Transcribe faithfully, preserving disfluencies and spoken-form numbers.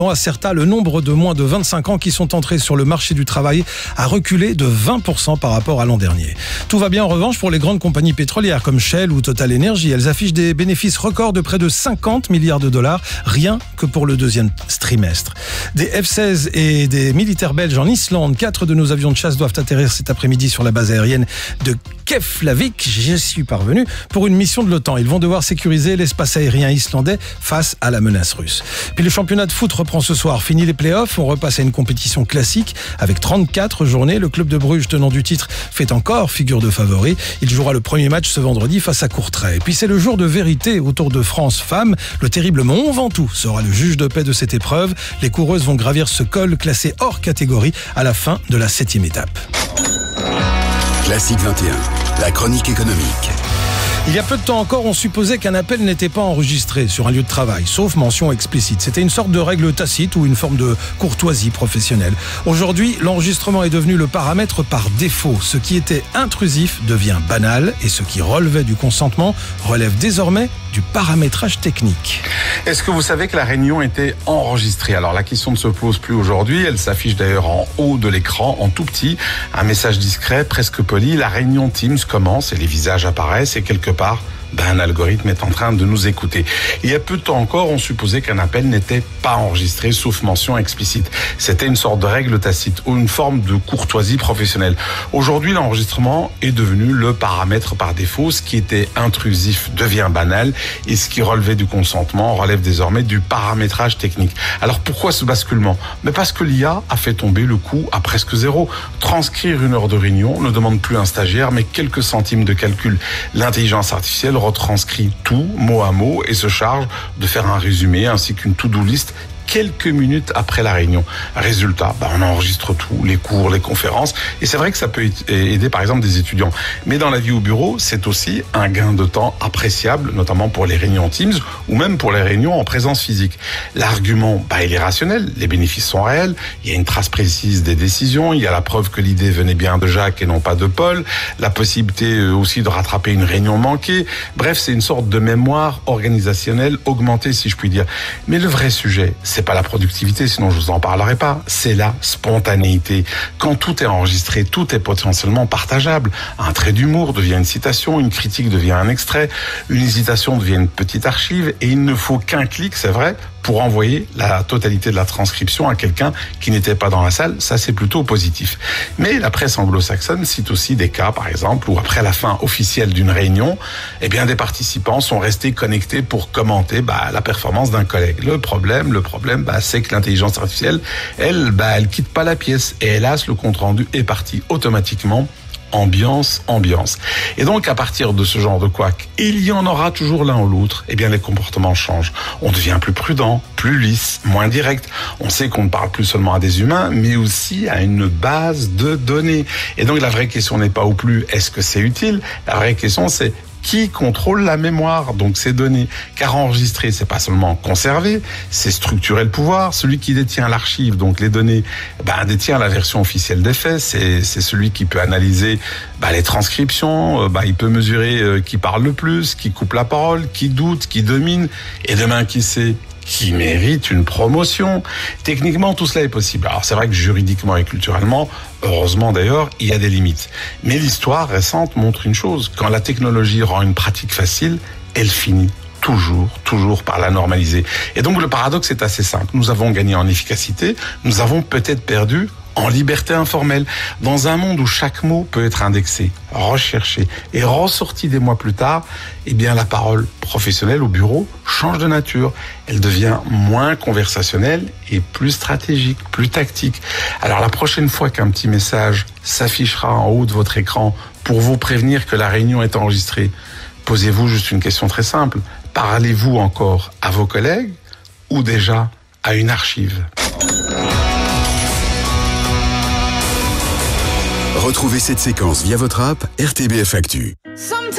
À Certa, le nombre de moins de vingt-cinq ans qui sont entrés sur le marché du travail a reculé de vingt pour cent par rapport à l'an dernier. Tout va bien en revanche pour les grandes compagnies pétrolières comme Shell ou Total Energy. Elles affichent des bénéfices records de près de cinquante milliards de dollars, rien que pour le deuxième trimestre. Des F seize et des militaires belges en Islande, quatre de nos avions de chasse doivent atterrir cet après-midi sur la base aérienne de Keflavik. J'y suis parvenu pour une mission de l'OTAN. Ils vont devoir sécuriser l'espace aérien islandais face à la menace russe. Puis le championnat de foot reprend ce soir. Fini les playoffs, on repasse à une compétition classique avec trente-quatre journées. Le club de Bruges, tenant du titre, fait encore figure de favori. Il jouera le premier match ce vendredi face à Courtrai. Et puis c'est le jour de vérité au Tour de France Femmes. Le terrible Mont Ventoux sera le juge de paix de cette épreuve. Les coureuses vont gravir ce col classé hors catégorie à la fin de la septième étape. Classique vingt et un, la chronique économique. Il y a peu de temps encore, on supposait qu'un appel n'était pas enregistré sur un lieu de travail, sauf mention explicite. C'était une sorte de règle tacite ou une forme de courtoisie professionnelle. Aujourd'hui, l'enregistrement est devenu le paramètre par défaut. Ce qui était intrusif devient banal et ce qui relevait du consentement relève désormais du paramétrage technique. Est-ce que vous savez que la réunion était enregistrée? Alors la question ne se pose plus aujourd'hui, elle s'affiche d'ailleurs en haut de l'écran, en tout petit, un message discret, presque poli. La réunion Teams commence et les visages apparaissent et quelque part, ben, un algorithme est en train de nous écouter. Il y a peu de temps encore, on supposait qu'un appel n'était pas enregistré, sauf mention explicite. C'était une sorte de règle tacite ou une forme de courtoisie professionnelle. Aujourd'hui, l'enregistrement est devenu le paramètre par défaut. Ce qui était intrusif devient banal et ce qui relevait du consentement relève désormais du paramétrage technique. Alors pourquoi ce basculement? Mais parce que l'I A a fait tomber le coût à presque zéro. Transcrire une heure de réunion ne demande plus un stagiaire, mais quelques centimes de calcul. L'intelligence artificielle retranscrit tout, mot à mot, et se charge de faire un résumé ainsi qu'une to-do list quelques minutes après la réunion. Résultat, bah on enregistre tout, les cours, les conférences, et c'est vrai que ça peut aider par exemple des étudiants. Mais dans la vie au bureau, c'est aussi un gain de temps appréciable, notamment pour les réunions Teams ou même pour les réunions en présence physique. L'argument, bah il est rationnel, les bénéfices sont réels, il y a une trace précise des décisions, il y a la preuve que l'idée venait bien de Jacques et non pas de Paul, la possibilité aussi de rattraper une réunion manquée. Bref, c'est une sorte de mémoire organisationnelle augmentée, si je puis dire. Mais le vrai sujet, c'est pas la productivité, sinon je vous en parlerai pas. C'est la spontanéité. Quand tout est enregistré, tout est potentiellement partageable. Un trait d'humour devient une citation, une critique devient un extrait, une hésitation devient une petite archive, et il ne faut qu'un clic, c'est vrai, pour envoyer la totalité de la transcription à quelqu'un qui n'était pas dans la salle. Ça, c'est plutôt positif. Mais la presse anglo-saxonne cite aussi des cas, par exemple, où après la fin officielle d'une réunion, eh bien, des participants sont restés connectés pour commenter bah, la performance d'un collègue. Le problème, le problème, bah, c'est que l'intelligence artificielle, elle, bah, elle quitte pas la pièce. Et hélas, le compte-rendu est parti automatiquement. Ambiance, ambiance. Et donc, à partir de ce genre de couac, il y en aura toujours l'un ou l'autre, eh bien, les comportements changent. On devient plus prudent, plus lisse, moins direct. On sait qu'on ne parle plus seulement à des humains, mais aussi à une base de données. Et donc, la vraie question n'est pas ou plus, est-ce que c'est utile? La vraie question, c'est qui contrôle la mémoire, donc ces données. Car enregistrer, c'est pas seulement conserver, c'est structurer le pouvoir. Celui qui détient l'archive, donc les données, ben, détient la version officielle des faits. C'est, c'est celui qui peut analyser ben, les transcriptions, ben, il peut mesurer euh, qui parle le plus, qui coupe la parole, qui doute, qui domine. Et demain, qui sait qui mérite une promotion. Techniquement, tout cela est possible. Alors, c'est vrai que juridiquement et culturellement, heureusement d'ailleurs, il y a des limites. Mais l'histoire récente montre une chose. Quand la technologie rend une pratique facile, elle finit toujours, toujours par la normaliser. Et donc, le paradoxe est assez simple. Nous avons gagné en efficacité, nous avons peut-être perdu en liberté informelle. Dans un monde où chaque mot peut être indexé, recherché et ressorti des mois plus tard, eh bien la parole professionnelle au bureau change de nature. Elle devient moins conversationnelle et plus stratégique, plus tactique. Alors la prochaine fois qu'un petit message s'affichera en haut de votre écran pour vous prévenir que la réunion est enregistrée, posez-vous juste une question très simple. Parlez-vous encore à vos collègues ou déjà à une archive ? Retrouvez cette séquence via votre app R T B F Actu.